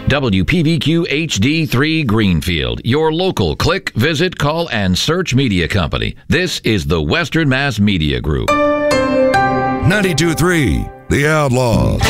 WPVQ HD3 Greenfield, your local click, visit, call, and search media company. This is the Western Mass Media Group. 92.3, The Outlaws.